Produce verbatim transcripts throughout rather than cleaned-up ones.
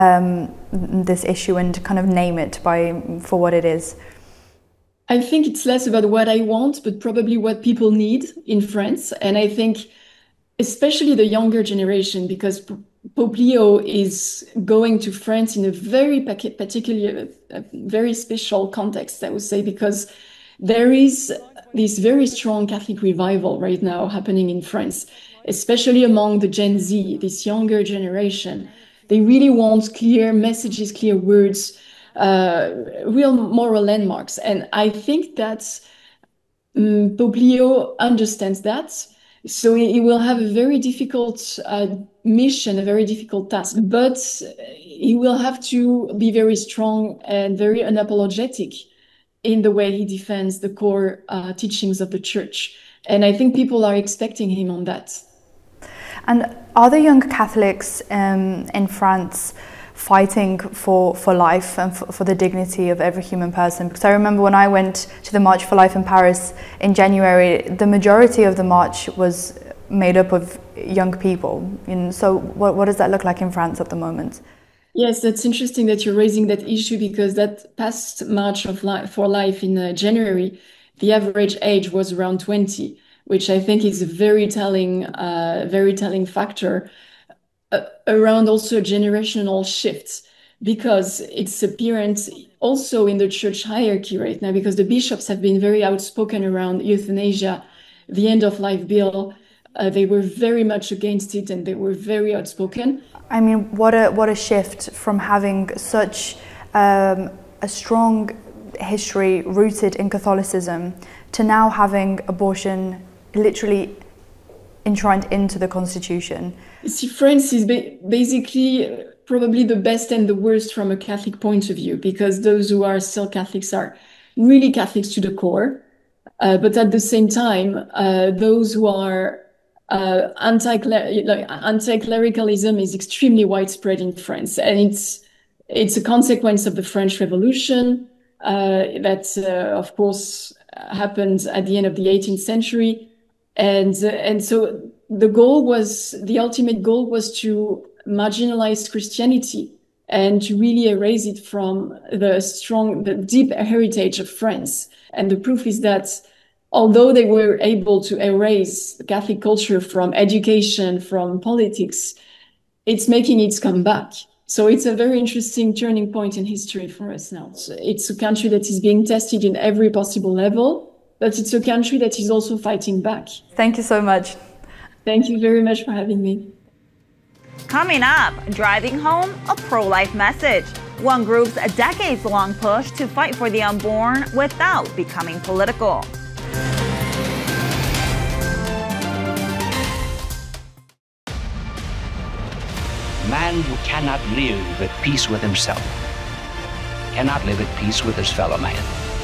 um, this issue and kind of name it by for what it is? I think it's less about what I want, but probably what people need in France. And I think especially the younger generation, because Pope Leo is going to France in a very particular, a very special context, I would say, because there is this very strong Catholic revival right now happening in France, especially among the Gen Z, this younger generation. They really want clear messages, clear words, uh, real moral landmarks. And I think that um, Pope Leo understands that. So he, he will have a very difficult uh, mission, a very difficult task, but he will have to be very strong and very unapologetic in the way he defends the core uh, teachings of the church. And I think people are expecting him on that. And are the young Catholics um, in France fighting for, for life and for, for the dignity of every human person? Because I remember when I went to the March for Life in Paris in January, the majority of the march was made up of young people. And so what, what does that look like in France at the moment? Yes, that's interesting that you're raising that issue, because that past March of Life for Life in uh, January, the average age was around twenty, which I think is a very telling, uh, very telling factor uh, around also a generational shift, because it's apparent also in the church hierarchy right now, because the bishops have been very outspoken around euthanasia, the end of life bill. Uh, they were very much against it, and they were very outspoken. I mean, what a what a shift from having such um, a strong history rooted in Catholicism to now having abortion literally enshrined into the constitution. See, France is ba basically probably the best and the worst from a Catholic point of view, because those who are still Catholics are really Catholics to the core. Uh, but at the same time, uh, those who are uh, anti-clericalism is extremely widespread in France. And it's, it's a consequence of the French Revolution uh, that, uh, of course, happened at the end of the eighteenth century. And, uh, and so the goal was, the ultimate goal was to marginalize Christianity and to really erase it from the strong, the deep heritage of France. And the proof is that although they were able to erase the Catholic culture from education, from politics, it's making its comeback. So it's a very interesting turning point in history for us now. So it's a country that is being tested in every possible level, but it's a country that is also fighting back. Thank you so much. Thank you very much for having me. Coming up, driving home a pro-life message. One group's decades-long push to fight for the unborn without becoming political. Man who cannot live at peace with himself cannot live at peace with his fellow man.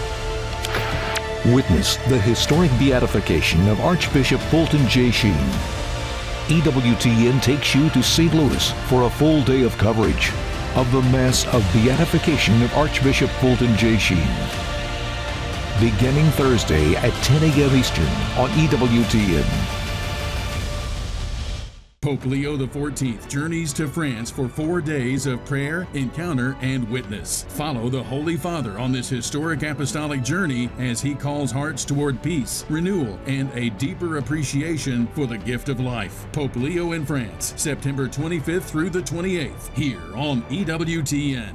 Witness the historic beatification of Archbishop Fulton J. Sheen. E W T N takes you to Saint Louis for a full day of coverage of the Mass of Beatification of Archbishop Fulton J. Sheen. Beginning Thursday at ten A M Eastern on E W T N. Pope Leo the fourteenth journeys to France for four days of prayer, encounter, and witness. Follow the Holy Father on this historic apostolic journey as he calls hearts toward peace, renewal, and a deeper appreciation for the gift of life. Pope Leo in France, September twenty-fifth through the twenty-eighth, here on E W T N.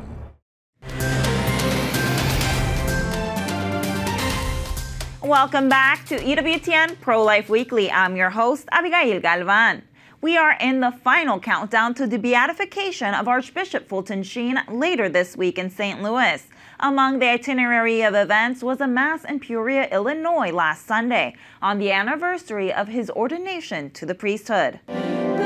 Welcome back to E W T N Pro-Life Weekly. I'm your host, Abigail Galvan. We are in the final countdown to the beatification of Archbishop Fulton Sheen later this week in Saint Louis. Among the itinerary of events was a Mass in Peoria, Illinois last Sunday on the anniversary of his ordination to the priesthood.